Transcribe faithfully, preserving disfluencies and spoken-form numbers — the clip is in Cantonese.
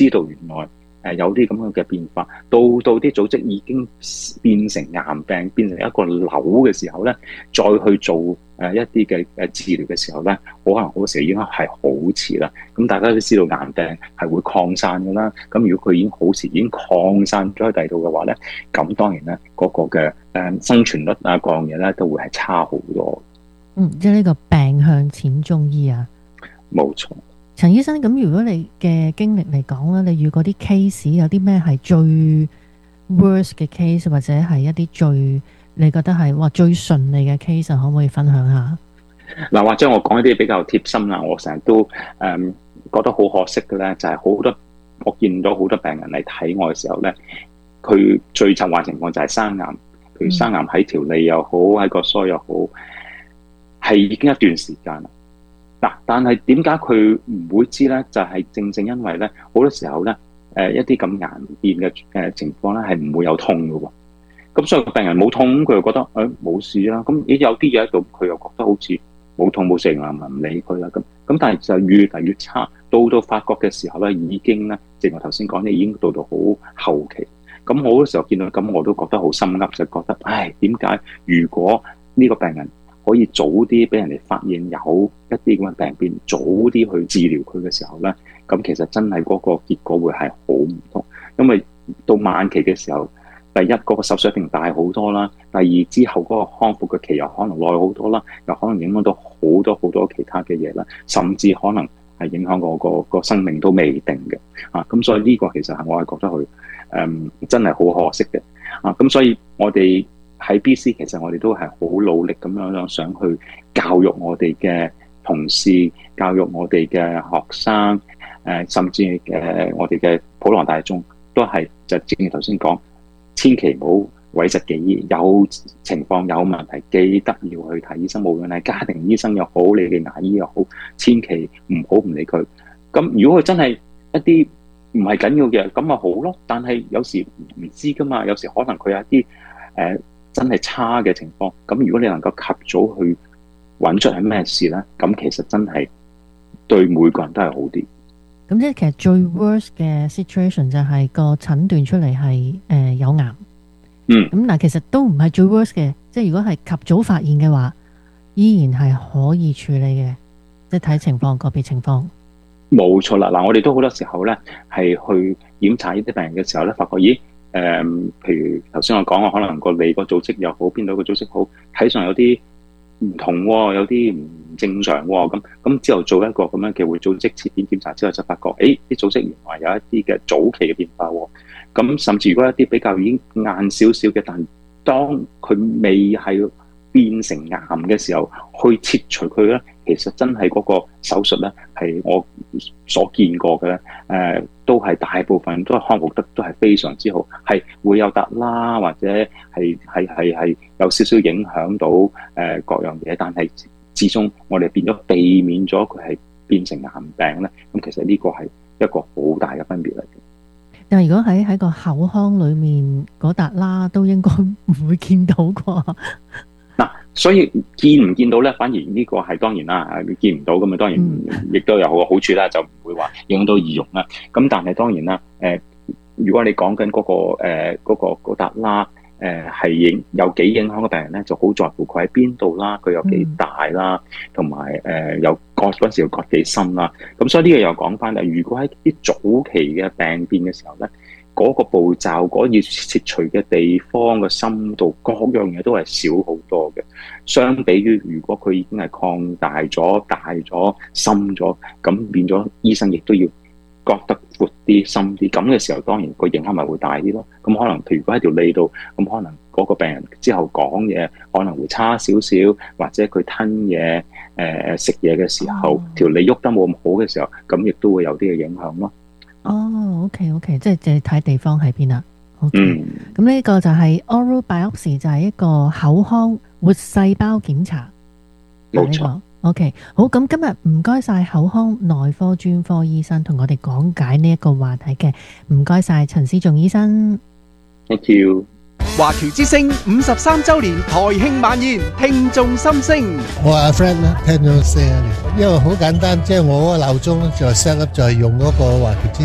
知道原來誒有啲咁樣嘅變化，到到啲組織已經變成癌病，變成一個瘤嘅時候咧，再去做誒一啲嘅誒治療嘅時候咧，可能好多時候已經係好遲啦。咁大家都知道癌病係會擴散㗎啦。咁如果佢已經好遲已經擴散咗去第二度嘅話咧，咁當然咧嗰個嘅誒生存率啊各樣嘢咧都會係差好多。 嗯，即係呢個病向淺中醫啊。 冇錯。 陳醫生，咁如果你嘅經歷嚟講咧，你遇過啲 case 有啲咩係最 worst 嘅 case，或者係一啲最你覺得係哇最順利嘅 case， 可唔可以分享下？ 嗱，或者我講一啲比較貼心啦，我成日都誒、嗯、覺得好可惜嘅咧，就係、是、好多我見到好多病人嚟睇我嘅時候咧，佢最疾患情況就係生癌，譬如生癌喺條脷又好，喺個腮又好，係已經一段時間啦。嗱，但係點解佢唔會知咧？就係、是、正正因為咧，好多時候咧，誒、呃、一啲咁癌變嘅誒情況咧，係唔會有痛嘅喎。咁所以個病人冇痛，佢又覺得誒冇、哎、事啦。咁咦有啲嘢喺度，佢又覺得好似冇痛冇成啊，唔理佢啦。咁咁但係就越嚟越差，到到發覺嘅時候咧，已經咧，正如我頭先講咧，已經到到好後期。咁我好多時候見到咁，我都覺得好心噏，就覺得唉，點解如果呢個病人可以早啲俾人哋發現有一啲咁嘅病變，早啲去治療佢嘅時候咧，咁其實真係嗰個結果會係好唔同。因為到晚期嘅時候，第一嗰、嗰個受傷病大好多啦，第二之後嗰個康復嘅期又可能耐好多啦，又可能影響到好多好多其他嘅嘢啦，甚至可能係影響個個個生命都未定嘅啊！咁所以呢個其實係我係覺得佢誒、嗯、真係好可惜嘅啊！咁所以我哋喺 B C 其實我哋都係好努力咁樣樣想去教育我哋嘅同事，教育我哋嘅學生，誒、呃、甚至誒、呃、我哋嘅普羅大眾，都係就正如頭先講，千祈唔好諱疾忌醫，有情況有問題記得要去睇醫生，無論係家庭醫生又好，你嘅牙醫又好，千祈唔好唔理佢。咁如果佢真係一啲唔係緊要嘅，咁咪好咯。但係有時唔知噶嘛，有時可能佢有一啲誒。呃真係差嘅情況，咁如果你能夠及早去揾出係咩事咧，咁其實真係對每個人都係好啲。 咁即係其實最 worst 嘅 situation 就係個診斷出嚟係誒有癌。 嗯。 咁嗱，其實都唔係最 worst 嘅，即係如果係及早發現嘅話，依然係可以處理嘅，即係睇情況，個別情況。 冇錯啦，嗱，我哋都好多時候咧係去檢查呢啲病人嘅時候咧，發覺咦〜誒、嗯，譬如頭先我講嘅，可能個脷個組織又好，邊度個組織好，睇上有啲唔同喎，有啲唔正常喎，咁咁之後做一個咁樣嘅活組織切片檢查之後，就發覺，誒啲組織原來有一啲嘅早期嘅變化喎，咁甚至如果一啲比較已經硬少少嘅，但當佢未係變成癌嘅時候，去切除佢咧，其實真係嗰個手術咧，係我所見過嘅咧，誒、呃、都係大部分都係康復得都係非常之好，係會有突啦，或者係係係係有少少影響到誒、呃、各樣嘢，但係始終我哋變咗避免咗佢係變成癌病咧，咁其實呢個係一個好大嘅分別嚟嘅。 但係如果喺喺個口腔裡面嗰笪啦，都應該唔會見到啩？ 嗱，所以見唔見到咧，反而呢個係當然啦，你見唔到咁啊，當然亦都有個好處啦，就唔會話影響到儀容啦。咁但係當然啦，誒、呃，如果你講緊嗰個誒嗰、呃那個嗰笪啦，誒係影有幾影響嘅病人咧，就好在乎佢喺邊度啦，佢有幾大啦，同埋誒有割嗰時要割幾深啦。咁所以呢個又講翻啦，如果喺啲早期嘅病變嘅時候咧，嗰、那個步驟，嗰要切除嘅地方嘅深度，各樣嘢都係少好多嘅。相比於如果佢已經係擴大咗、大咗、深咗，咁變咗醫生亦都要割得闊啲、深啲。咁嘅時候，當然個影響咪會大啲咯。咁可能譬如如果喺條脷度，咁可能嗰個病人之後講嘢可能會差少少，或者佢吞嘢、誒、呃、食嘢嘅時候，哦、條脷喐得冇咁好嘅時候，咁亦都會有啲嘅影響咯。 哦 ，OK OK，即係即係睇地方喺邊啦。OK，咁呢、嗯、個就係 oral biopsy，就係一個口腔活細胞檢查。冇錯。這個、OK，好，咁今日唔該晒口腔內科專科醫生同我哋講解呢一個話題嘅，唔該晒陳思頌醫生。 Thank you。 華僑之聲五十三週年台慶晚宴，聽眾心聲。 我阿 friend 咧聽咗四十年，因為好簡單，即係我嗰個鬧鐘咧就 set up 就係用嗰個華僑之